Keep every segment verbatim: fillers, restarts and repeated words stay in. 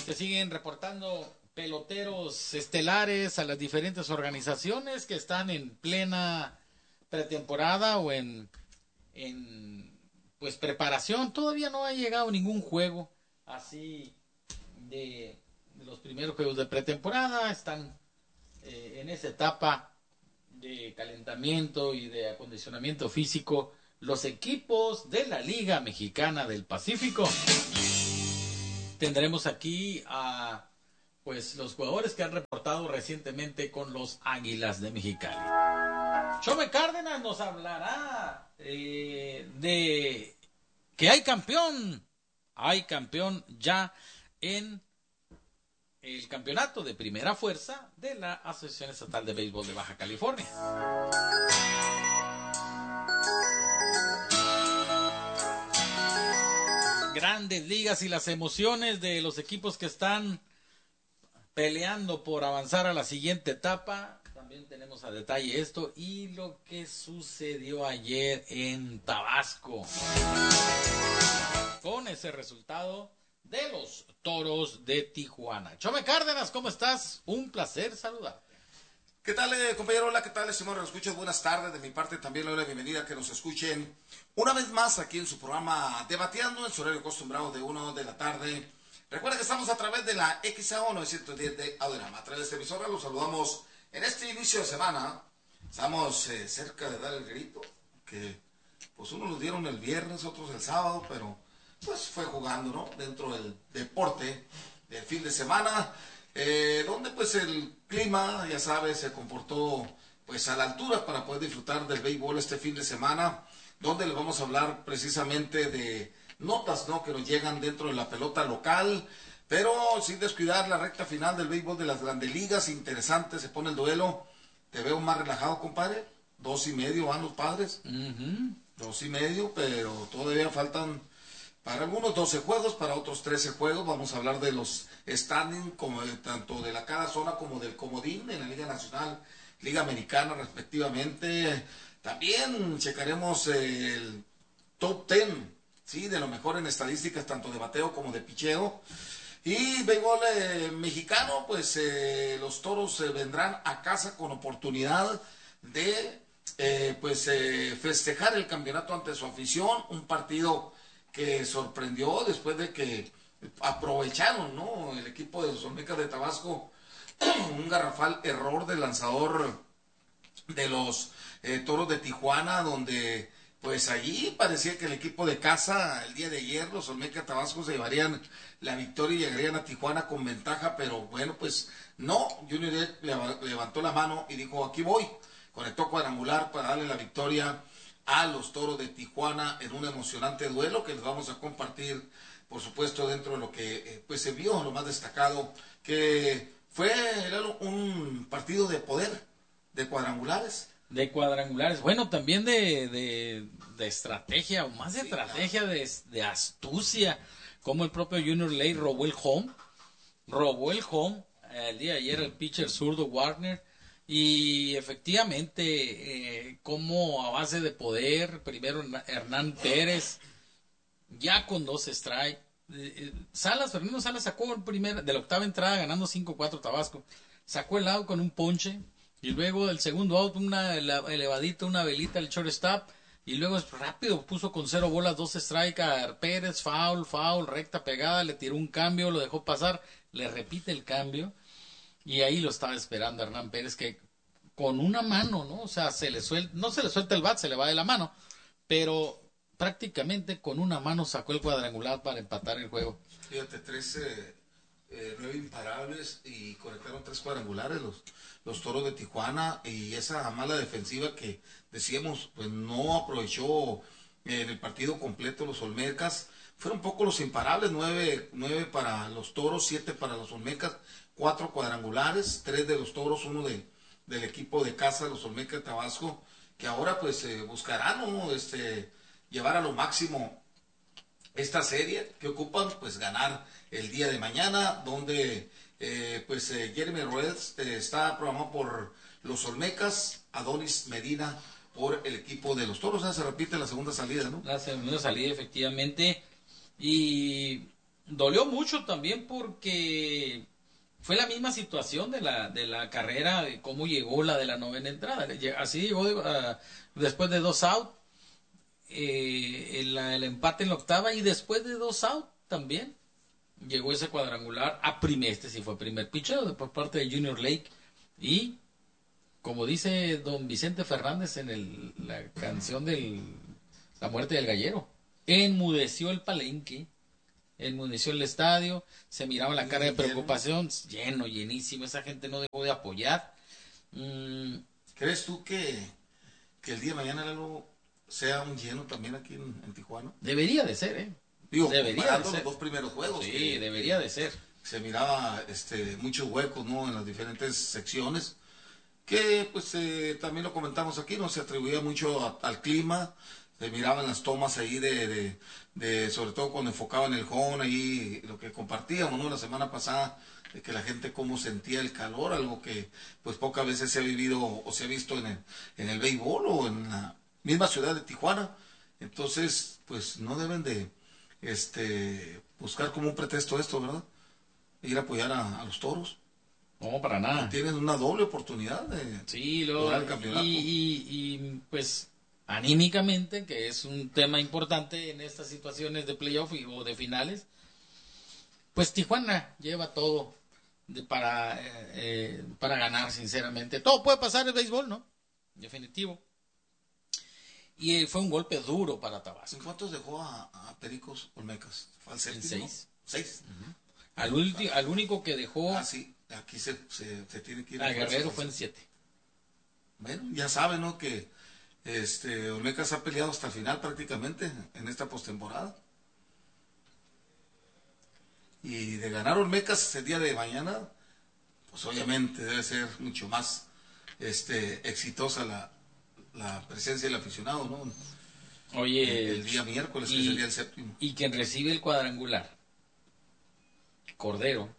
Se siguen reportando peloteros estelares a las diferentes organizaciones que están en plena pretemporada o en, en pues preparación. Todavía no ha llegado ningún juego así de, de los primeros juegos de pretemporada. Están eh, en esa etapa de calentamiento y de acondicionamiento físico los equipos de la Liga Mexicana del Pacífico. Tendremos aquí a pues los jugadores que han reportado recientemente con los Águilas de Mexicali. Chome Cárdenas nos hablará eh, de que hay campeón, hay campeón ya en el campeonato de primera fuerza de la Asociación Estatal de Béisbol de Baja California. Grandes ligas y las emociones de los equipos que están peleando por avanzar a la siguiente etapa. También tenemos a detalle esto y lo que sucedió ayer en Tabasco con ese resultado de los Toros de Tijuana. Chome Cárdenas, ¿cómo estás? Un placer saludarte. ¿Qué tal, eh, compañero? Hola, ¿qué tal, estimado? Nos escuchas. Buenas tardes. De mi parte también le doy la bienvenida a que nos escuchen una vez más aquí en su programa Debateando, en su horario acostumbrado de una de la tarde. Recuerda que estamos a través de la X A O novecientos diez de Auderama. A través de esta emisora los saludamos en este inicio de semana. Estamos eh, cerca de dar el grito, que pues unos los dieron el viernes, otros el sábado, pero pues fue jugando, ¿no? Dentro del deporte del fin de semana. Eh, donde pues el clima, ya sabes, se comportó pues a la altura para poder disfrutar del béisbol este fin de semana, donde les vamos a hablar precisamente de notas, ¿no?, que nos llegan dentro de la pelota local, pero sin descuidar la recta final del béisbol de las grandes ligas. Interesante, se pone el duelo. Te veo más relajado, compadre. Dos y medio van los Padres. Uh-huh. Dos y medio, pero todavía faltan para algunos doce juegos, para otros trece juegos. Vamos a hablar de los standings, como de, tanto de la cada zona como del comodín en la Liga Nacional, Liga Americana respectivamente. También checaremos el top diez, ¿sí?, de lo mejor en estadísticas, tanto de bateo como de picheo. Y béisbol eh, mexicano, pues eh, los Toros eh, vendrán a casa con oportunidad de eh, pues eh, festejar el campeonato ante su afición. Un partido que sorprendió después de que aprovecharon, ¿no?, el equipo de los Olmecas de Tabasco un garrafal error del lanzador de los eh, Toros de Tijuana, donde pues allí parecía que el equipo de casa el día de ayer, los Olmecas de Tabasco, se llevarían la victoria y llegarían a Tijuana con ventaja, pero bueno, pues no. Junior levantó la mano y dijo: aquí voy. Conectó cuadrangular para darle la victoria a los Toros de Tijuana en un emocionante duelo que les vamos a compartir, por supuesto, dentro de lo que eh, pues se vio, lo más destacado, que fue un partido de poder, de cuadrangulares. De cuadrangulares, bueno, también de, de, de estrategia, o más de sí, estrategia, claro. de, de astucia, como el propio Junior Ley robó el home, robó el home el día de ayer el pitcher zurdo Warner. Y efectivamente, eh, como a base de poder, primero Hernán Pérez, ya con dos strikes, eh, Salas, Fernando Salas sacó el primer, de la octava entrada ganando cinco cuatro Tabasco, sacó el out con un ponche, y luego el segundo out, una elevadita, una velita al shortstop, y luego rápido puso con cero bolas, dos strikes a Pérez, foul, foul, recta pegada, le tiró un cambio, lo dejó pasar, le repite el cambio. Y ahí lo estaba esperando Hernán Pérez, que con una mano, ¿no? O sea, se le suelta, no se le suelta el bat, se le va de la mano, pero prácticamente con una mano sacó el cuadrangular para empatar el juego. Fíjate, tres, eh, eh, nueve imparables y conectaron tres cuadrangulares los, los Toros de Tijuana, y esa mala defensiva que decíamos, pues no aprovechó eh, en el partido completo los Olmecas. Fueron un poco los imparables, nueve, nueve para los Toros, siete para los Olmecas, cuatro cuadrangulares, tres de los Toros, uno de, del equipo de casa de los Olmecas de Tabasco, que ahora pues eh, buscarán, ¿no?, este, llevar a lo máximo esta serie que ocupan, pues ganar el día de mañana, donde eh, pues eh, Jeremy Ruiz eh, está programado por los Olmecas, Adonis Medina por el equipo de los Toros. O sea, se repite la segunda salida, ¿no? La segunda salida, efectivamente. Y dolió mucho también porque fue la misma situación de la, de la carrera, de cómo llegó la de la novena entrada. Así llegó uh, después de dos out, eh, el, el empate en la octava y después de dos out también llegó ese cuadrangular a primer, este sí fue primer picheo por parte de Junior Lake y como dice don Vicente Fernández en el, la canción de La muerte del gallero, enmudeció el palenque, enmudeció el estadio, se miraba la cara de preocupación, lleno, llenísimo, esa gente no dejó de apoyar. Mm. ¿Crees tú que, que el día de mañana algo sea un lleno también aquí en, en Tijuana? Debería de ser, ¿eh? Digo, debería de los ser. dos primeros juegos. Sí, que debería de ser. Se miraba este, muchos huecos, ¿no? En las diferentes secciones, que pues eh, también lo comentamos aquí, no se atribuía mucho a, al clima. Se miraban las tomas ahí de, de, de, sobre todo cuando enfocaban el home, ahí lo que compartíamos, ¿no? La semana pasada, de que la gente cómo sentía el calor, algo que pues pocas veces se ha vivido o se ha visto en el, en el béisbol o en la misma ciudad de Tijuana. Entonces, pues no deben de este buscar como un pretexto esto, ¿verdad? Ir a apoyar a, a los Toros. No, para nada. Tienen una doble oportunidad de sí, lo, el campeonato. Y, y, y pues anímicamente, que es un tema importante en estas situaciones de playoff y, o de finales, pues Tijuana lleva todo de, para, eh, para ganar, sinceramente. Todo puede pasar en el béisbol, ¿no? Definitivo. Y eh, fue un golpe duro para Tabasco. ¿En cuántos dejó a, a Pericos Olmecas? ¿Fue al séptimo? En seis. Seis. Uh-huh. Al, ulti, al único que dejó... Ah, sí. Aquí se, se, se tiene que ir a Guerrero fue en siete. Bueno, ya saben, ¿no? Que este Olmecas ha peleado hasta el final prácticamente en esta postemporada. Y de ganar Olmecas el día de mañana, pues obviamente debe ser mucho más este exitosa la, la presencia del aficionado, ¿no? Oye, el, el día miércoles, y, que sería el séptimo. Y quien recibe el cuadrangular, Cordero,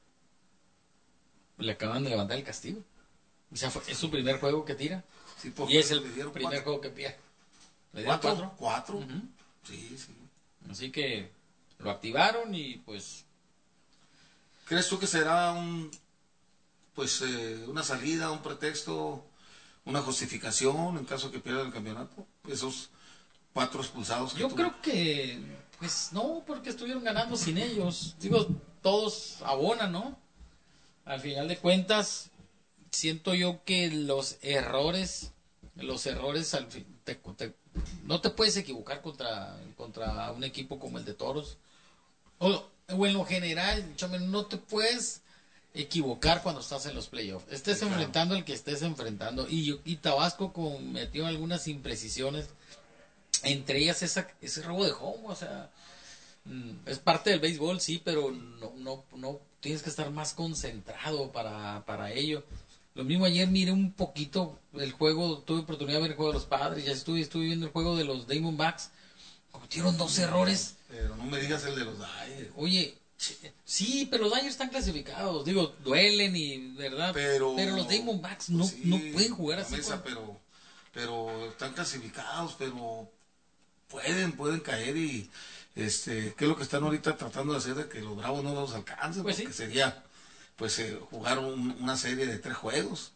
le acaban de levantar el castigo. O sea, fue, es su primer juego que tira. Sí, y es el primer cuatro. juego que pierde. ¿Le dieron cuatro? Cuatro. Uh-huh. Sí, sí. Así que lo activaron y pues... ¿Crees tú que será un, pues, eh, una salida, un pretexto, una justificación en caso que pierda el campeonato? Esos cuatro expulsados que Yo tuvo. creo que, pues no, porque estuvieron ganando sin ellos. Digo, todos abonan, ¿no? Al final de cuentas, siento yo que los errores, los errores, al fin, te, te, no te puedes equivocar contra, contra un equipo como el de Toros. O, o en lo general, chame, no te puedes equivocar cuando estás en los playoffs. Estés sí, enfrentando claro. al que estés enfrentando. Y, y Tabasco cometió algunas imprecisiones, entre ellas esa, ese robo de home, o sea, es parte del béisbol, sí, pero no, no, no tienes que estar más concentrado para, para ello. Lo mismo ayer miré un poquito el juego, tuve oportunidad de ver el juego de los Padres, ya estuve, estuve viendo el juego de los Diamondbacks, cometieron dos errores. Pero no me digas el de los Dyers. Oye, sí, pero los Dyers están clasificados, digo, duelen y, ¿verdad? Pero, pero los Diamondbacks no, sí, no pueden jugar así. Mesa, pero, pero están clasificados, pero pueden, pueden caer y... Este, ¿qué es lo que están ahorita tratando de hacer de que los Bravos no los alcancen? Pues porque sí. sería pues eh, jugar un, una serie de tres juegos.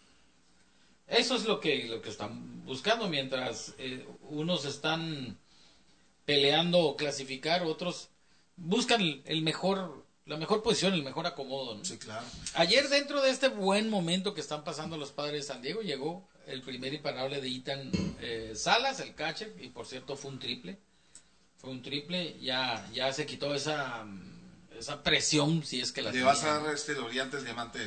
Eso es lo que lo que están buscando, mientras eh, unos están peleando clasificar, otros buscan el, el mejor la mejor posición, el mejor acomodo, ¿no? Sí, claro. Ayer, dentro de este buen momento que están pasando los Padres de San Diego, llegó el primer imparable de Ethan eh, Salas, el catcher, y por cierto fue un triple. Fue un triple, ya, ya se quitó esa, esa presión, si es que la ¿Le vas a dar este Oriantes Diamante?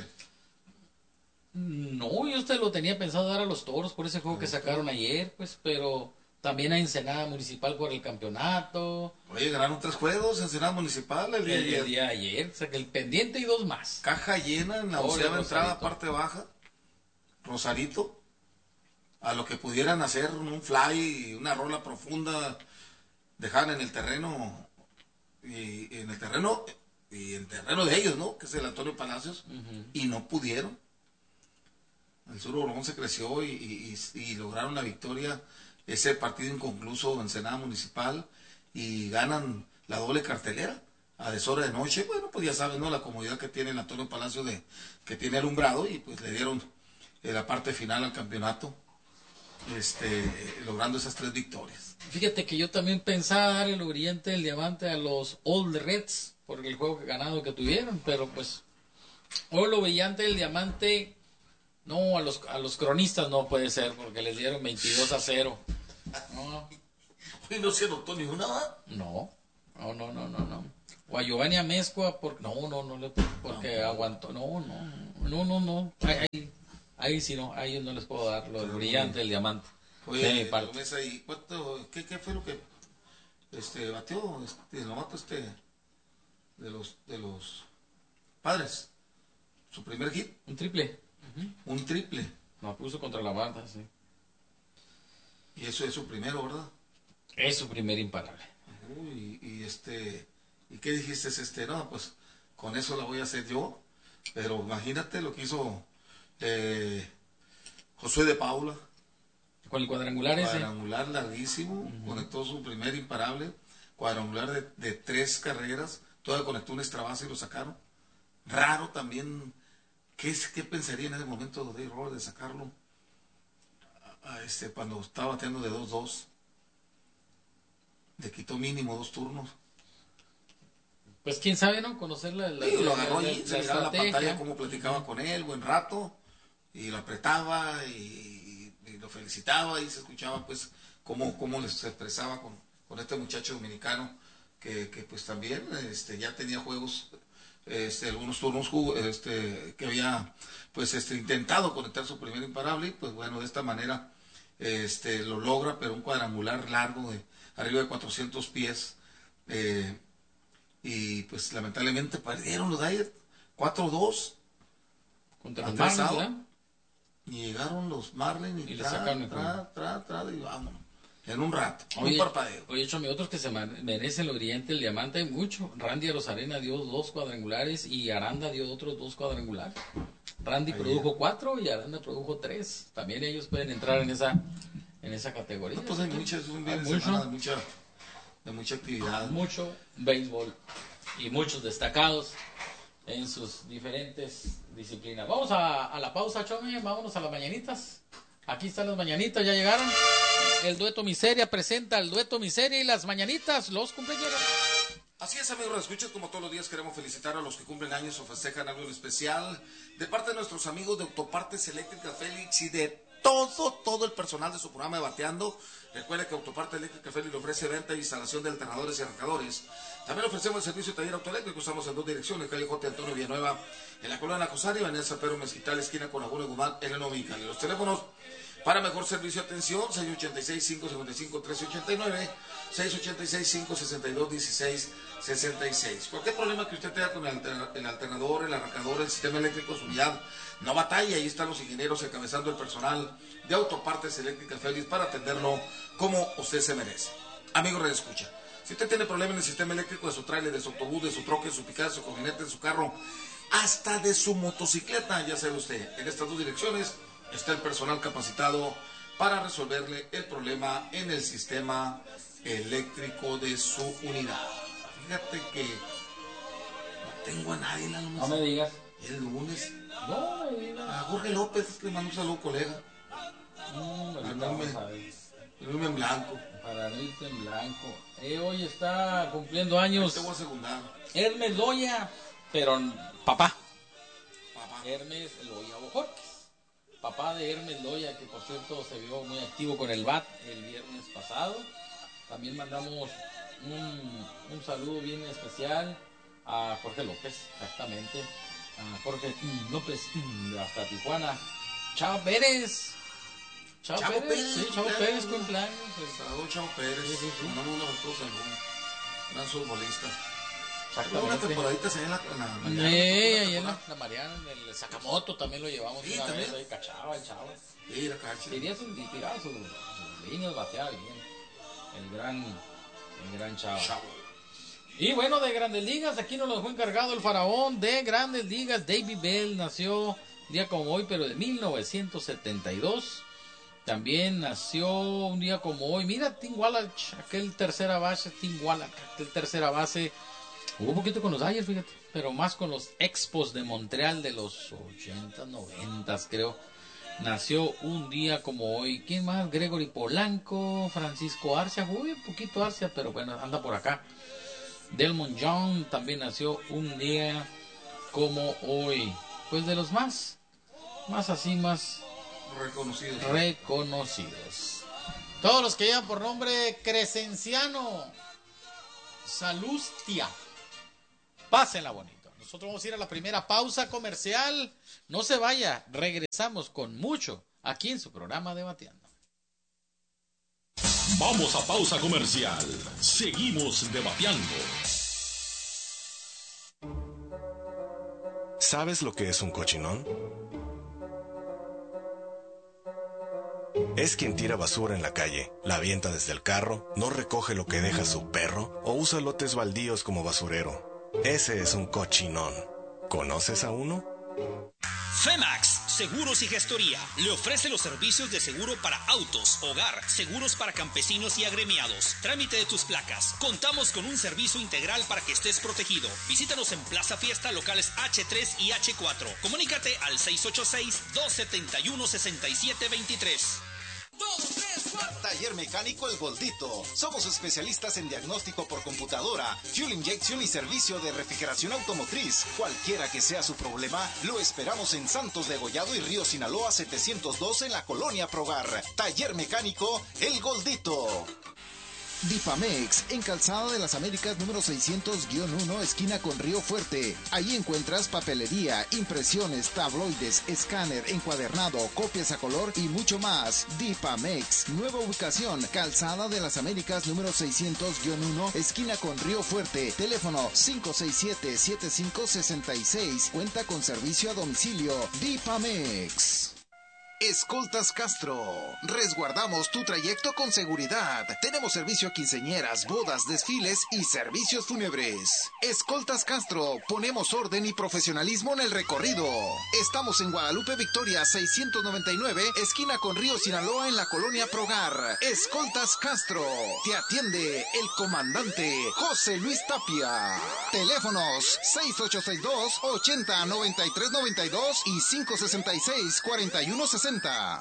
No, yo usted lo tenía pensado dar a los Toros por ese juego que sacaron ayer, pues, pero también a Ensenada Municipal por el campeonato. Oye, ganaron tres juegos Ensenada Municipal el día el, de ayer. El día de ayer, o sea que el pendiente y dos más. Caja llena en la onceava entrada, parte baja. Rosarito. A lo que pudieran hacer un fly, una rola profunda, dejar en el terreno y, y en el terreno y en el terreno de ellos, ¿no? Que es el Antonio Palacios. Uh-huh. Y no pudieron. El Sur Obregón se creció y, y, y, y lograron la victoria. Ese partido inconcluso en Ensenada Municipal y ganan la doble cartelera. a deshora de noche. Bueno, pues ya saben, ¿no? La comodidad que tiene el Antonio Palacio de que tiene alumbrado, y pues le dieron eh, la parte final al campeonato, este, logrando esas tres victorias. Fíjate que yo también pensaba darle el brillante del diamante a los Old Reds por el juego ganado que tuvieron, pero pues hoy lo brillante del diamante, no, a los, a los cronistas no puede ser, porque les dieron veintidós a cero. No, ¿Y no se anotó ni una? no, no, no, no, no, no. O a Giovanni Amezcua, por, no, no, no, le- porque No. aguantó, no, no, no, no, no, ahí, ahí, ahí sí no, ahí no les puedo dar lo del brillante del diamante. De mi Oye, parte. Mesa, ¿y cuánto, qué, qué fue lo que este, batió este, el novato este de los, de los Padres? Su primer hit, Un triple. un triple. Nos puso contra la banda, sí. Y eso es su primero, ¿verdad? Es su primer imparable. Uy, y este, ¿y qué dijiste? Este, no, pues con eso la voy a hacer yo. Pero imagínate lo que hizo eh, Josué de Paula. Con el cuadrangular ese. Cuadrangular larguísimo, uh-huh. Conectó su primer imparable, cuadrangular de, de tres carreras, todavía conectó un extra base y lo sacaron. Raro también, ¿qué, es, qué pensaría en ese momento de Dave Roberts de sacarlo a, a este, cuando estaba bateando de dos dos? Le quitó mínimo dos turnos. Pues quién sabe, ¿no? Conocer la, la, sí, lo la, agarró la, allí, la, se miraba en la estrategia. pantalla cómo platicaba con él, buen rato, y lo apretaba y, y lo felicitaba, y se escuchaba pues cómo, cómo les expresaba con, con este muchacho dominicano que, que pues también este, ya tenía juegos, este, algunos turnos este, que había pues este, intentado conectar su primer imparable, y pues bueno, de esta manera este, lo logra, pero un cuadrangular largo de arriba de cuatrocientos pies, eh, y pues lamentablemente perdieron los Dyers cuatro dos contra los Marlins, ¿verdad? Y llegaron los Marlins y, y tra, le sacaron tra, tra, tra, tra, y vámonos. En un rato, oye, un parpadeo. Oye, Chomi, otros que se merecen lo brillante del diamante hay mucho. Randy Arozarena dio dos cuadrangulares y Aranda dio otros dos cuadrangulares. Randy Ayer. produjo cuatro y Aranda produjo tres. También ellos pueden entrar en esa en esa categoría. No, pues hay muchas, es un bien de semana de mucha, de mucha actividad. Mucho béisbol y muchos destacados en sus diferentes disciplinas. Vamos a, a la pausa, Chomi, vámonos a las mañanitas. Aquí están las mañanitas, ya llegaron. El dueto Miseria presenta el dueto Miseria y las mañanitas, los cumpleaños. Así es, amigos, escuchas, como todos los días queremos felicitar a los que cumplen años o festejan algo en especial, de parte de nuestros amigos de Autopartes Eléctrica Félix y de todo, todo el personal de su programa de Bateando. Recuerde que Autopartes Eléctrica Félix le ofrece venta e instalación de alternadores y arrancadores. También ofrecemos el servicio de taller autoeléctrico, estamos en dos direcciones, calle J. Antonio Villanueva, en la colonia Cosaria, Avenida San Pedro Mezquital, esquina con Agüero Guzmán, en el Novical. Los teléfonos para mejor servicio y atención, seis ocho seis, cinco cinco cinco, tres ocho nueve, seis ocho seis, cinco seis dos, uno seis seis seis. Cualquier problema que usted tenga con el, alter, el alternador, el arrancador, el sistema eléctrico, su unidad, no batalla, ahí están los ingenieros encabezando el personal de Autopartes Eléctricas Félix para atenderlo como usted se merece. Amigo Red Escucha, si usted tiene problemas en el sistema eléctrico de su tráiler, de su autobús, de su troque, de su picada, de su camioneta, de su carro, hasta de su motocicleta, ya sabe usted, en estas dos direcciones está el personal capacitado para resolverle el problema en el sistema eléctrico de su unidad. Fíjate que no tengo a nadie en la lunes. No me digas. El lunes. No me digas. A Jorge López, le mando un saludo, colega. No, me el lunes en blanco. Para irte en blanco. Eh, hoy está cumpliendo años. Te voy a segundar. Hermes Loya, pero papá. Papá. Hermes Loya Bojorquez. Papá de Hermes Loya, que por cierto se vio muy activo con el B A T el viernes pasado. También mandamos un, un saludo bien especial a Jorge López, exactamente. A Jorge López, hasta Tijuana. Chao Pérez. Chao, Chavo Pérez. Pérez. Sí, Chavo claro. Pérez, cumpleaños. Saludos, Chavo Pérez. Sí, sí, sí. Mandamos un abrazo a un gran futbolista. Exactamente. Una temporadita se ve en la, en la Sí, Mariana. ahí en la, la Mariana, en el Sakamoto también lo llevamos Sí, una también. vez, ahí cachaba el chavo. Sí, la cancha. Tiraba sus, tiraba sus, sus líneas, bateaba bien. El gran, el gran chavo. Chavo. Y bueno, de Grandes Ligas, aquí nos lo dejó encargado el faraón de Grandes Ligas. David Bell nació un día como hoy, pero de mil novecientos setenta y dos. También nació un día como hoy. Mira, Tim Wallach, aquel tercera base, Tim Wallach, aquel tercera base Hubo un poquito con los Dodgers, fíjate, pero más con los Expos de Montreal de los ochenta, noventa, creo. Nació un día como hoy. ¿Quién más? Gregory Polanco, Francisco Arcia. Uy, un poquito Arcia, pero bueno, anda por acá. Delmon Young también nació un día como hoy. Pues de los más, más así, más reconocidos. reconocidos. Todos los que llevan por nombre Crescenciano, Salustia. Pásenla bonito. Nosotros vamos a ir a la primera pausa comercial. No se vaya, regresamos con mucho aquí en su programa Debatiendo. Vamos a pausa comercial. Seguimos debatiendo. ¿Sabes lo que es un cochinón? Es quien tira basura en la calle, la avienta desde el carro, no recoge lo que deja su perro o usa lotes baldíos como basurero. Ese es un cochinón. ¿Conoces a uno? Femax, Seguros y Gestoría, le ofrece los servicios de seguro para autos, hogar, seguros para campesinos y agremiados, trámite de tus placas. Contamos con un servicio integral para que estés protegido. Visítanos en Plaza Fiesta, locales hache tres y hache cuatro. Comunícate al seis ocho seis, dos siete uno, seis siete dos tres. Taller Mecánico El Goldito. Somos especialistas en diagnóstico por computadora, fuel injection y servicio de refrigeración automotriz. Cualquiera que sea su problema, lo esperamos en Santos de Gollado y Río Sinaloa setecientos dos en la Colonia Progar. Taller Mecánico El Goldito. Dipamex, en Calzada de las Américas número seiscientos uno, esquina con Río Fuerte. Allí encuentras papelería, impresiones, tabloides, escáner, encuadernado, copias a color y mucho más. Dipamex, nueva ubicación, Calzada de las Américas número seiscientos uno, esquina con Río Fuerte. Teléfono cinco seis siete, siete cinco seis seis. Cuenta con servicio a domicilio. Dipamex. Escoltas Castro. Resguardamos tu trayecto con seguridad. Tenemos servicio a quinceañeras, bodas, desfiles y servicios fúnebres. Escoltas Castro. Ponemos orden y profesionalismo en el recorrido. Estamos en Guadalupe Victoria seiscientos noventa y nueve, esquina con Río Sinaloa en la Colonia Progar. Escoltas Castro. Te atiende el comandante José Luis Tapia. Teléfonos seis ocho seis dos, ochenta, noventa y tres noventa y dos y cinco sesenta y seis, cuarenta y uno sesenta.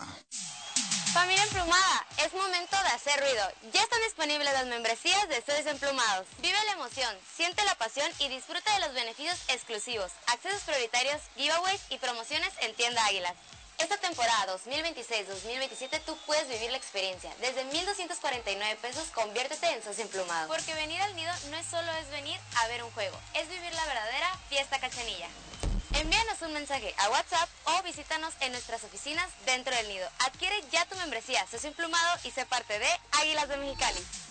Familia Emplumada, es momento de hacer ruido. Ya están disponibles las membresías de Estudios Emplumados. Vive la emoción, siente la pasión y disfruta de los beneficios exclusivos, accesos prioritarios, giveaways y promociones en Tienda Águilas. Esta temporada dos mil veintiséis dos mil veintisiete tú puedes vivir la experiencia. Desde mil doscientos cuarenta y nueve pesos, conviértete en socio emplumado. Porque venir al nido no es solo es venir a ver un juego, es vivir la verdadera fiesta cachanilla. Envíanos un mensaje a WhatsApp o visítanos en nuestras oficinas dentro del nido. Adquiere ya tu membresía socio emplumado y sé parte de Águilas de Mexicali.